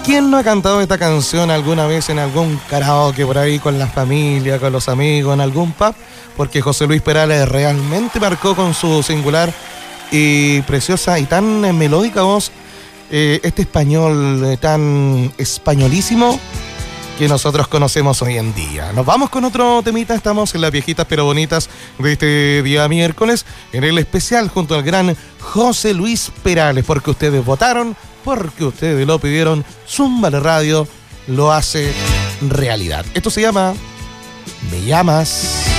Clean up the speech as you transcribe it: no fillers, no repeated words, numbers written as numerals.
¿Quién no ha cantado esta canción alguna vez en algún karaoke por ahí con la familia, con los amigos, en algún pub? Porque José Luis Perales realmente marcó con su singular y preciosa y tan melódica voz este español tan españolísimo que nosotros conocemos hoy en día. Nos vamos con otro temita. Estamos en las viejitas pero bonitas de este día miércoles, en el especial junto al gran José Luis Perales, porque ustedes votaron, porque ustedes lo pidieron. Zúmbale Radio lo hace realidad. Esto se llama Me Llamas.